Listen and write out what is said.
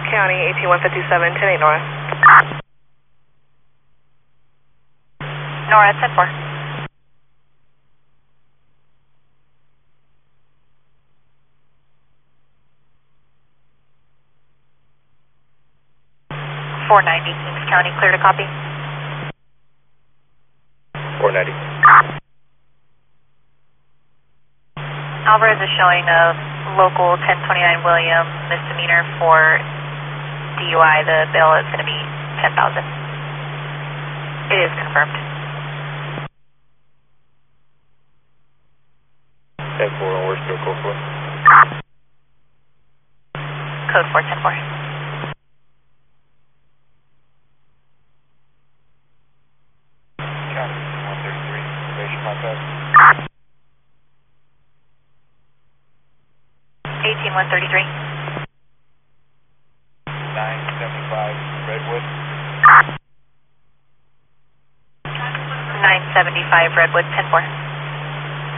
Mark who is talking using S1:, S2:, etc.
S1: County, 18157, 10-8 Nora.
S2: Nora, 10-4. Kings County, clear to copy.
S3: 490.
S2: Alvarez is showing a local 1029 William misdemeanor for DUI. The bail is going to be $10,000. It is confirmed.
S3: 10-4, where's still code 4?
S2: Code 4, 10-4.
S3: County 133, probation contact.
S2: 18133.
S3: 975 Redwood.
S2: 975 Redwood, 10-4.